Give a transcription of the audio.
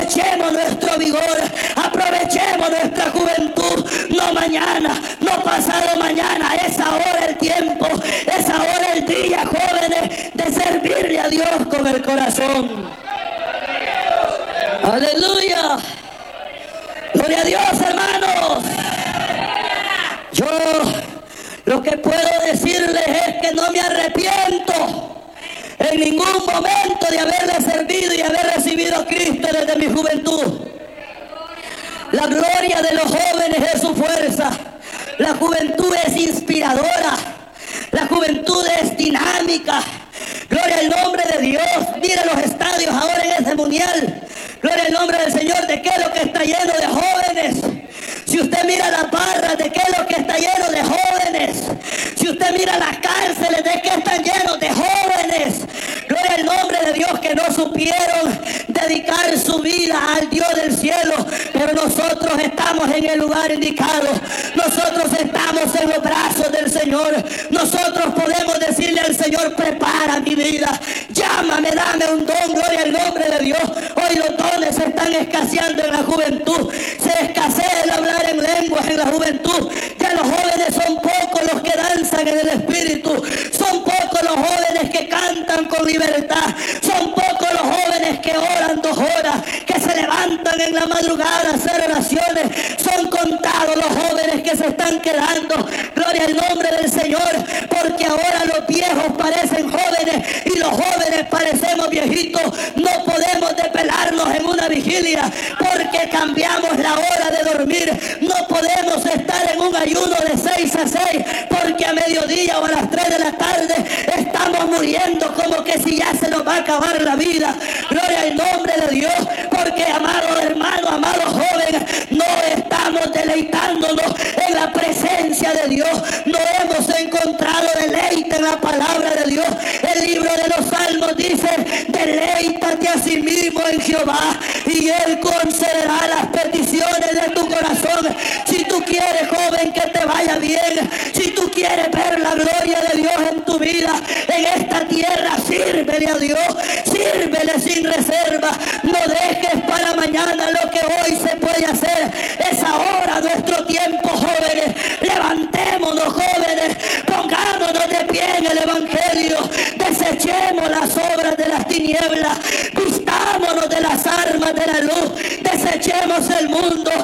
aprovechemos nuestro vigor, aprovechemos nuestra juventud. No mañana, no pasado mañana, es ahora el tiempo, es ahora el día, jóvenes, de servirle a Dios con el corazón. Aleluya. Gloria a Dios, hermanos. Yo lo que puedo decirles es que no me arrepiento en ningún momento de haberle servido y haber recibido a Cristo desde mi juventud. La gloria de los jóvenes es su fuerza. La juventud es inspiradora. La juventud es dinámica. Gloria al nombre de Dios. Mira los estadios ahora en ese mundial. Gloria al nombre del Señor. ¿De qué es lo que está lleno de jóvenes? Si usted mira las barras, ¿de qué es lo que está lleno de jóvenes? Si usted mira las cárceles, ¿de qué están llenos de jóvenes? Gloria al nombre de Dios, que no supieron dedicar su vida al Dios del cielo. Pero nosotros estamos en el lugar indicado. Nosotros estamos en los brazos del Señor. Nosotros podemos decirle al Señor: prepara mi vida, llámame, dame un don. Gloria al nombre de Dios. Hoy los dones se están escaseando en la juventud. Se escasea el hablar en lenguas en la juventud. Ya los jóvenes son pocos los que danzan en el Espíritu. Son pocos los jóvenes que cantan con libertad. Son pocos los jóvenes que oran 2 horas, que se levantan en la madrugada a hacer oraciones. Son contados los jóvenes que se están quedando. Gloria al nombre del Señor, porque ahora los viejos parecen jóvenes y los jóvenes parecemos viejitos. No podemos desvelarnos en una vigilia porque cambiamos la hora de dormir. No podemos estar en un ayuno de 6 a 6 porque a mediodía o a las 3 de la tarde estamos muriendo como que si ya se nos va a acabar la vida. Gloria al nombre de Dios, porque amado hermano, amado joven, no estamos deleitándonos en la presencia de Dios. No hemos encontrado deleite en la palabra de Dios. El libro de los Salmos dice: deleítate a sí mismo en Jehová y Él concederá las peticiones de tu corazón. Si tú quieres, joven, que te vaya bien, si tú quieres ver la gloria de Dios en tu vida, en esta tierra, sírvele a Dios, sírvele sin reserva. No dejes para mañana lo que hoy se puede hacer. Es ahora nuestro tiempo, jóvenes. Levantémonos, jóvenes, pongámonos de pie en el Evangelio. Desechemos las obras de las tinieblas, vistámonos de las armas de la luz, desechemos el mundo